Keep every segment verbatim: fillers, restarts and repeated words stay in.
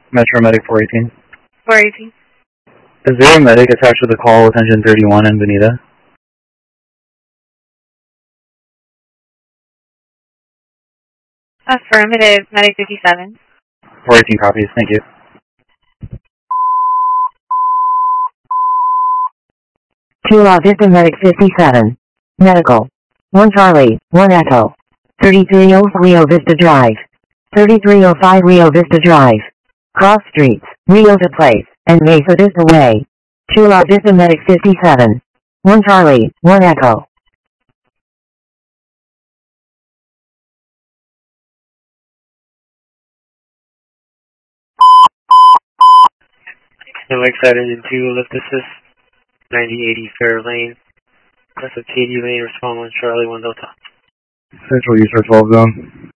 Metro Medic four eighteen. four eighteen. Is there a medic attached to the call with engine thirty-one in Bonita? Affirmative, Medic fifty-seven. four eighteen copies, thank you. Chula Vista Medic fifty-seven. Medical. one Charlie, one Echo. thirty-three oh Rio Vista Drive. thirty-three oh five Rio Vista Drive. Cross streets, Rio to Place, and Mesa Vista Way. Chula Vista Medic fifty-seven. one Charlie, one Echo. No Excite Engine two, lift assist, ninety eighty Fair Lane. That's a T D lane, respond one Charlie, one Delta. Central East twelve zone.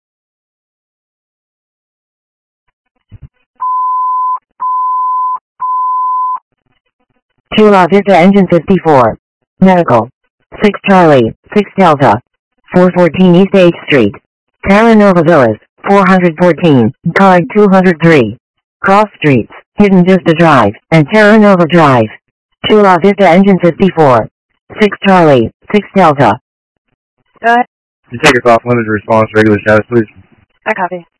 Chula Vista Engine fifty-four. Medical. six Charlie, six Delta. four fourteen East eighth Street. Terra Nova Villas, four fourteen, card two oh three. Cross streets, Hidden Vista Drive, and Terra Nova Drive. Chula Vista Engine fifty-four. six Charlie, six Delta. Go ahead. You take us off limited response, regular status, please. I copy.